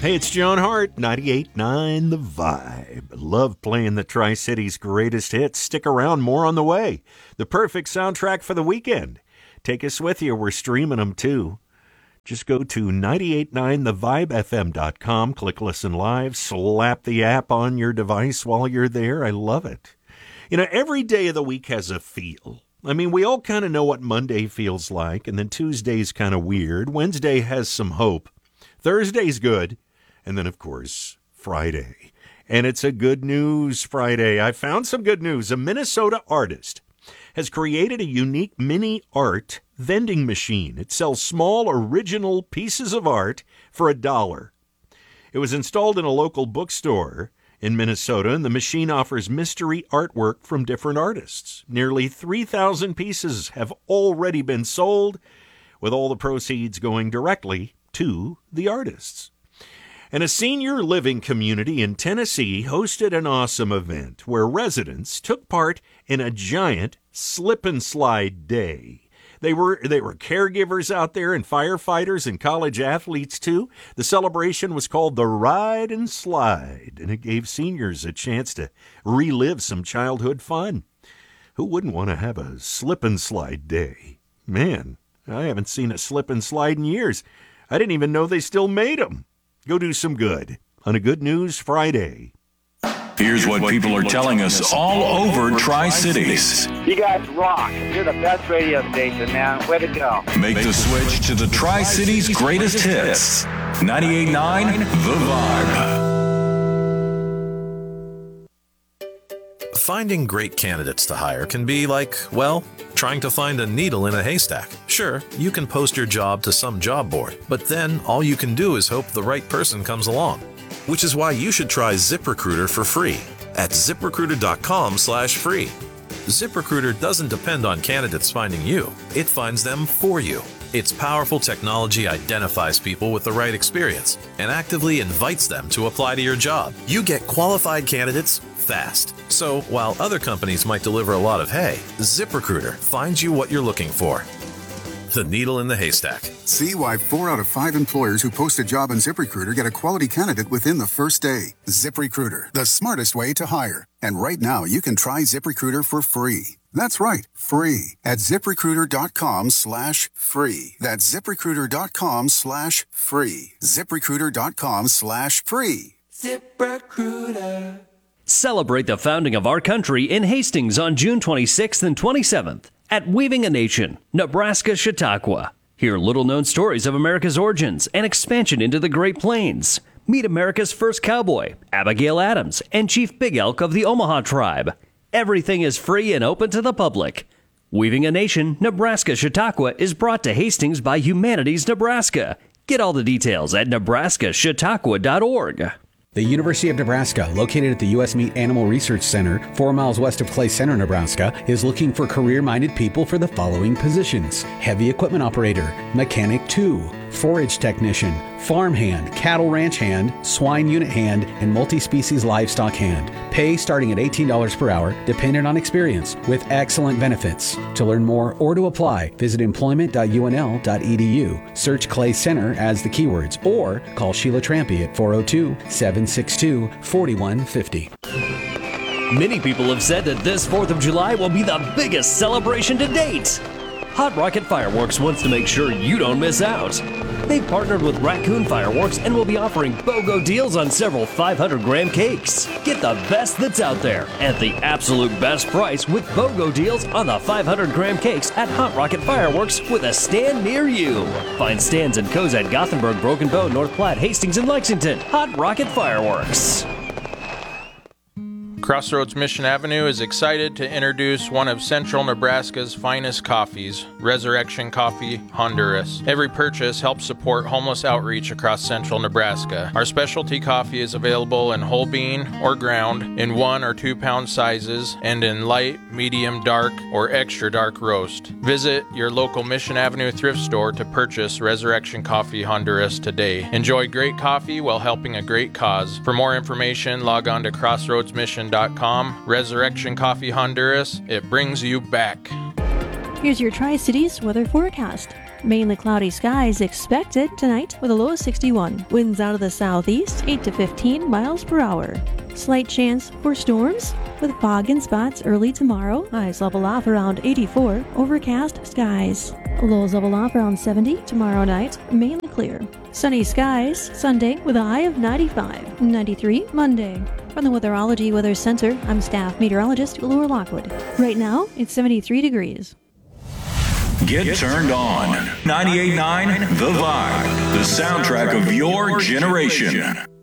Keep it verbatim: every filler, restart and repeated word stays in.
Hey, it's John Hart, ninety-eight point nine The Vibe. Love playing the Tri-Cities' greatest hits. Stick around, more on the way. The perfect soundtrack for the weekend. Take us with you. We're streaming them, too. Just go to ninety-eight point nine the vibe f m dot com, click Listen Live, slap the app on your device while you're there. I love it. You know, every day of the week has a feel. I mean, we all kind of know what Monday feels like, and then Tuesday's kind of weird. Wednesday has some hope. Thursday's good. And then, of course, Friday. And it's a good news Friday. I found some good news. A Minnesota artist has created a unique mini art vending machine. It sells small original pieces of art for a dollar. It was installed in a local bookstore in Minnesota, and the machine offers mystery artwork from different artists. Nearly three thousand pieces have already been sold, with all the proceeds going directly to the artists. And a senior living community in Tennessee hosted an awesome event where residents took part in a giant slip and slide day. They were they were caregivers out there and firefighters and college athletes too. The celebration was called the Ride and Slide, and it gave seniors a chance to relive some childhood fun. Who wouldn't want to have a slip and slide day? Man, I haven't seen a slip and slide in years. I didn't even know they still made them. Go do some good on a Good News Friday. Here's what people are telling us all over Tri-Cities. You guys rock. You're the best radio station, man. Way to go. Make the switch to the Tri-Cities' greatest hits. ninety-eight point nine The Vibe. Finding great candidates to hire can be like, well, trying to find a needle in a haystack. Sure, you can post your job to some job board, but then all you can do is hope the right person comes along. Which is why you should try ZipRecruiter for free at ziprecruiter.com slash free. ZipRecruiter doesn't depend on candidates finding you. It finds them for you. Its powerful technology identifies people with the right experience and actively invites them to apply to your job. You get qualified candidates fast. So while other companies might deliver a lot of hay, ZipRecruiter finds you what you're looking for. The needle in the haystack. See why four out of five employers who post a job on ZipRecruiter get a quality candidate within the first day. ZipRecruiter, the smartest way to hire. And right now, you can try ZipRecruiter for free. That's right, free at ZipRecruiter.com slash free. That's ZipRecruiter.com slash free. ZipRecruiter.com slash free. ZipRecruiter. Celebrate the founding of our country in Hastings on June twenty-sixth and twenty-seventh at Weaving a Nation, Nebraska, Chautauqua. Hear little-known stories of America's origins and expansion into the Great Plains. Meet America's first cowboy, Abigail Adams, and Chief Big Elk of the Omaha tribe. Everything is free and open to the public. Weaving a Nation, Nebraska, Chautauqua is brought to Hastings by Humanities Nebraska. Get all the details at nebraska chautauqua dot org. The University of Nebraska, located at the U S Meat Animal Research Center, four miles west of Clay Center, Nebraska, is looking for career-minded people for the following positions: heavy equipment operator, mechanic two, forage technician, farmhand, cattle ranch hand, swine unit hand, and multi-species livestock hand. Pay starting at eighteen dollars per hour, dependent on experience, with excellent benefits. To learn more or to apply, visit employment dot u n l dot e d u. Search Clay Center as the keywords, or call Sheila Trampy at four oh two, seven six two, four one five oh. Many people have said that this fourth of July will be the biggest celebration to date. Hot Rocket Fireworks wants to make sure you don't miss out. They've partnered with Raccoon Fireworks and will be offering BOGO deals on several five hundred gram cakes. Get the best that's out there at the absolute best price with BOGO deals on the five hundred gram cakes at Hot Rocket Fireworks with a stand near you. Find stands and Cozad, Gothenburg, Broken Bow, North Platte, Hastings, and Lexington. Hot Rocket Fireworks. Crossroads Mission Avenue is excited to introduce one of Central Nebraska's finest coffees, Resurrection Coffee Honduras. Every purchase helps support homeless outreach across Central Nebraska. Our specialty coffee is available in whole bean or ground, in one or two pound sizes, and in light, medium, dark, or extra dark roast. Visit your local Mission Avenue thrift store to purchase Resurrection Coffee Honduras today. Enjoy great coffee while helping a great cause. For more information, log on to crossroads mission dot com. Resurrection Coffee Honduras, it brings you back. Here's your Tri-Cities weather forecast. Mainly cloudy skies expected tonight with a low of sixty-one. Winds out of the southeast, eight to fifteen miles per hour. Slight chance for storms with fog in spots early tomorrow. Highs level off around eighty-four. Overcast skies. Lows level off around seventy tomorrow night. Mainly clear. Sunny skies Sunday with a high of ninety-five. ninety-three Monday. From the Weatherology Weather Center, I'm staff meteorologist Laura Lockwood. Right now, it's seventy-three degrees. Get turned on. ninety-eight point nine The Vibe, the soundtrack of your generation.